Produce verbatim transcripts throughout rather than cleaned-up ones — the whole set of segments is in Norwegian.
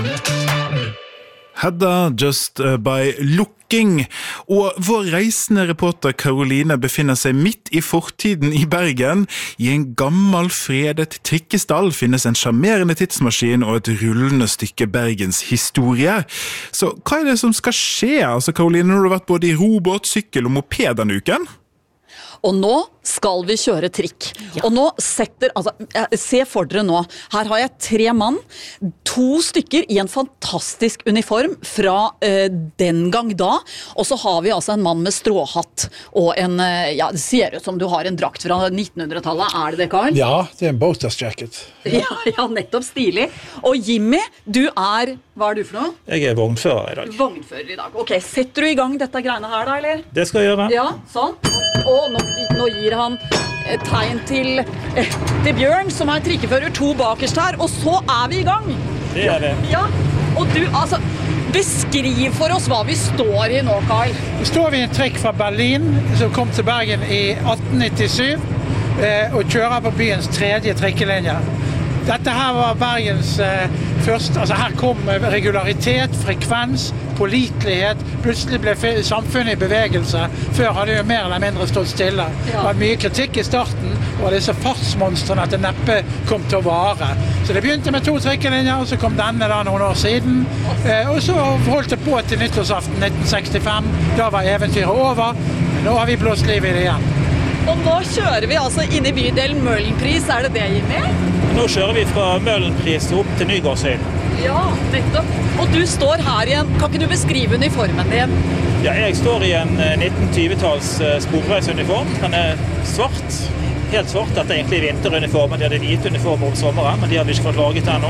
Hedda Just by Looking, og vår reisende reporter Karoline befinner seg midt i fortiden i Bergen. I en gammel fredet trikkestall finnes en charmerende tidsmaskin og et rullende stykke Bergens historie. Så hva er det som skal skje, altså Karoline, når du har vært både i robot, sykkel og moped denne uken? Og nå skal vi kjøre trikk. Ja. Og nå setter, altså, se for dere nå, her har jeg tre mann, to stykker i en fantastisk uniform fra eh, den gang da, og så har vi altså en mann med stråhatt, og en, eh, ja, det ser ut som du har en drakt fra nittenhundretallet, er det det, Karl? Ja, det er en boaters jacket. Ja, ja, nettopp stilig. Og Jimmy, du er, hva er du for noe? Jeg er vognfører i dag. Vognfører i dag. Ok, setter du i gang dette greiene her da, eller? Det skal jeg gjøre. Ja, sånn. Og nå, nå gir han et tegn til, eh, til Bjørn, som er trikkefører, to bakerst her, og så er vi i gang. Det er det. Ja, og du, altså, beskriv for oss hva vi står i nå, Karl. Nå står vi i en trikk fra Berlin, som kom til Bergen i atten nittisju, eh, og kjører på byens tredje trikkelinje. Dette her var Bergens eh, første, altså her kom regularitet, frekvens, pålitelighet, plutselig ble samfunnet i bevegelse. Før hadde jo mer eller mindre stått stille. Ja. Det var mye kritikk i starten, og disse fartsmonstrene at det neppe kom til å vare. Så det begynte med to trikkelinjer, og så kom denne da noen år siden. Eh, og så holdt det på til nyttårsaften nitten sekstifem, da var eventyret over. Men nå har vi blåst liv i det igjen. Og nå kjører vi altså inn i bydelen Møhlenpris, er det det, Jimmy? Nå kjører vi fra Møhlenpris opp til Nygårdshøyen. Ja, nettopp. Og du står her igjen. Kan ikke du beskrive uniformen din? Ja, jeg står i en nitten tjue-talls sporveisuniform. Den er svart, helt svart. Dette er egentlig vinteruniformen. De hadde hvite uniformer om sommeren, men de har vi ikke fått laget ennå.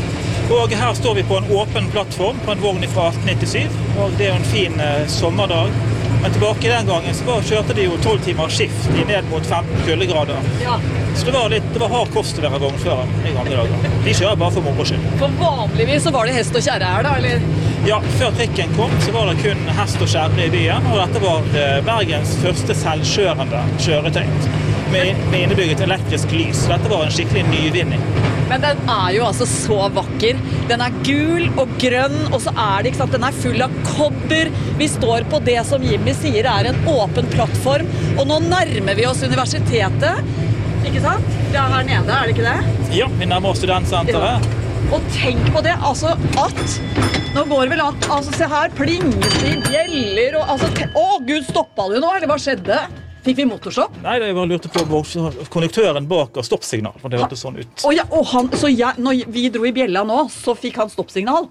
Og her står vi på en åpen plattform på en vogn fra atten nittisju, og det er jo en fin eh, sommerdag. Men tilbake den gangen så var, kjørte de jo tolv timer skift i ned mot femten kuldegrader. Ja. Så det var, litt, det var hard kost å være vognfører i gamle dager. De kjører bare for moro skyld. For vanligvis så var det hest og kjerre her da, eller? Ja, før trikken kom så var det kun hest og kjerre i byen, og dette var Bergens første selvkjørende kjøretøy med, med innebygget elektrisk lys. Dette var en skikkelig nyvinning. Men den er jo altså så vakker. Den er gul og grønn, og så er det, ikke sant, den er full av kobber. Vi står på det som Jimmy sier er en åpen plattform, og nå nærmer vi oss universitetet. Ikke sant? Det er her nede, er det ikke det? Ja, vi nærmer oss studentsenteret. Ja. Og tenk på det, altså at, nå går vel an, altså se her, plinges i bjeller, og altså, å Gud, stoppet du nå, eller hva skjedde? Fikk vi motorstopp? Nei, jeg bare lurte på konduktøren bak og stoppsignal, for det hørte sånn ut. Å ja, og han, så jeg, når vi dro i bjella nå, så fikk han stoppsignal.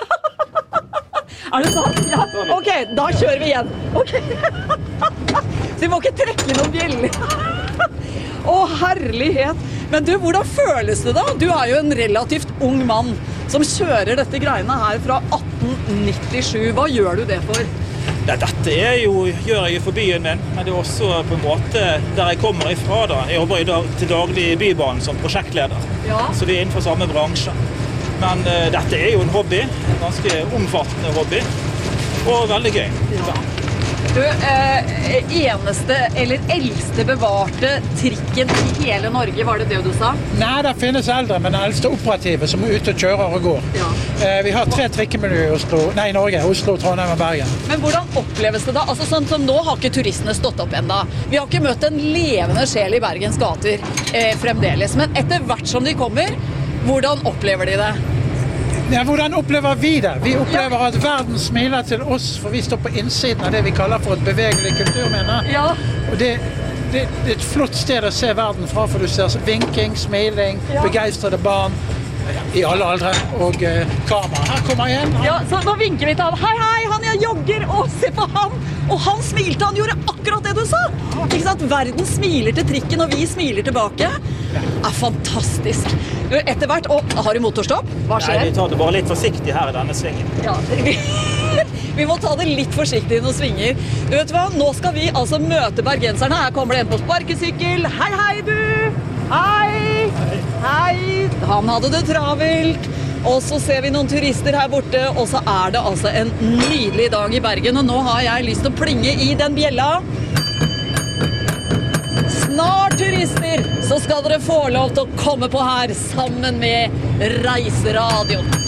Er det sant? Ja, ok, da kjører vi igjen. Ok. Så vi må ikke trekke noen bjeller. Å, herlighet. Men du, hvordan føles det da? Du er jo en relativt ung mann som kjører dette greiene her fra atten nittisju. Hva gjør du det for? Ja, dette er jo, gjør jeg jo for byen min, men det er også på en måte der jeg kommer ifra da. Jeg jobber i dag, til daglig i Bybanen som prosjektleder, ja. Så vi er innenfor samme bransje. Men uh, dette er jo en hobby, en ganske omfattende hobby, og veldig gøy. Ja. Du, eh, eneste eller eldste bevarte trikken i hele Norge, var det det du sa? Nei, det finnes eldre, men den eldste operative som er ute og kjører og går. Ja. Eh, vi har tre trikkemiljø i Oslo, nei, i Norge, Oslo, Trondheim og Bergen. Men hvordan oppleves det da? Altså sånn som nå har ikke turistene stått opp enda. Vi har ikke møtt en levende sjel i Bergens gater eh, fremdeles, men etter hvert som de kommer, hvordan opplever de det? Ja, hvordan opplever vi det? Vi opplever at verden smiler til oss, for vi står på innsiden av det vi kaller for et bevegelig kulturminne. Ja. Og det, det, det er et flott sted å se verden fra, for du ser vinking, smiling, ja. Begeistrede barn i alle aldre, og uh, kamera. Her kommer en. Ja, så nå vinker vi til han. Hei, hei, han er jogger, og se på han! Og han smilte, han gjorde akkurat det du sa! Ikke sant? Verden smiler til trikken, og vi smiler tilbake. Det er fantastisk. Etter hvert, og har du motorstopp? Hva skjer? Nei, vi tar det bare litt forsiktig her i denne svingen. Ja, vi, vi må ta det litt forsiktig i noen svinger. Du vet hva, nå skal vi altså møte bergenserne. Her kommer det en på sparkesykkel. Hei, hei du! Hei! Hei! Hei! Han hadde det travelt. Og så ser vi noen turister her borte, og så er det altså en nydelig dag i Bergen, og nå har jeg lyst til å plinge i den bjella. Snart, turister, så skal dere få lov til å komme på her sammen med Reiseradio.